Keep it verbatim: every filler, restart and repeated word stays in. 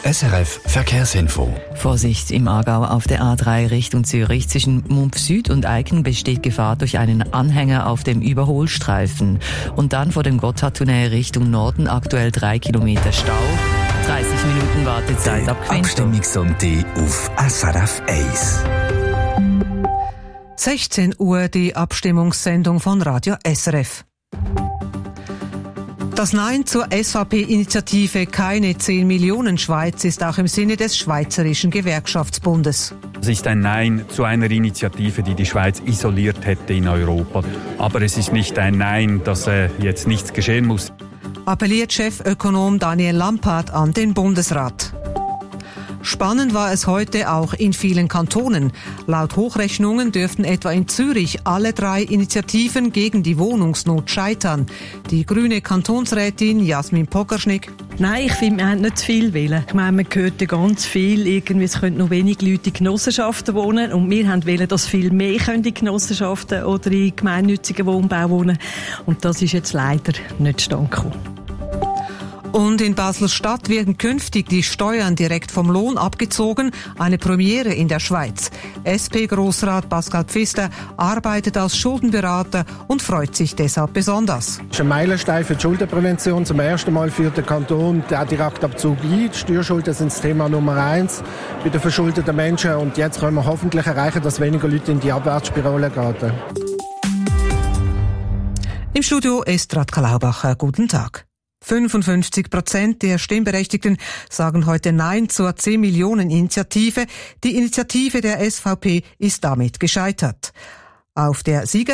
S R F Verkehrsinfo. Vorsicht im Aargau auf der A drei Richtung Zürich. Zwischen Mumpf Süd und Eiken besteht Gefahr durch einen Anhänger auf dem Überholstreifen. Und dann vor dem Gotthardtunnel Richtung Norden aktuell drei Kilometer Stau. dreißig Minuten Wartezeit ab Quinto. Abstimmungssonntag auf S R F eins. sechzehn Uhr die Abstimmungssendung von Radio S R F. Das Nein zur S V P-Initiative Keine zehn Millionen Schweiz ist auch im Sinne des Schweizerischen Gewerkschaftsbundes. Es ist ein Nein zu einer Initiative, die die Schweiz isoliert hätte in Europa. Aber es ist nicht ein Nein, dass äh, jetzt nichts geschehen muss. Appelliert Chefökonom Daniel Lampard an den Bundesrat. Spannend war es heute auch in vielen Kantonen. Laut Hochrechnungen dürften etwa in Zürich alle drei Initiativen gegen die Wohnungsnot scheitern. Die grüne Kantonsrätin Jasmin Pokerschnig. Nein, ich finde, wir haben nicht zu viel wollen. Ich meine, man hört ja ganz viel, irgendwie, es können noch wenig Leute in Genossenschaften wohnen. Und wir haben wollen, dass viel mehr können in Genossenschaften oder in gemeinnützigen Wohnbau wohnen. Und das ist jetzt leider nicht zustande gekommen. Und in Basel-Stadt werden künftig die Steuern direkt vom Lohn abgezogen, eine Premiere in der Schweiz. S P-Grossrat Pascal Pfister arbeitet als Schuldenberater und freut sich deshalb besonders. Das ist ein Meilenstein für die Schuldenprävention. Zum ersten Mal führt der Kanton den Direktabzug ein. Die Steuerschulden sind das Thema Nummer eins bei den verschuldeten Menschen. Und jetzt können wir hoffentlich erreichen, dass weniger Leute in die Abwärtsspirale geraten. Im Studio Estrat Kalaubacher, guten Tag. fünfundfünfzig Prozent der Stimmberechtigten sagen heute Nein zur zehn Millionen Initiative. Die Initiative der S V P ist damit gescheitert. Auf der Sieger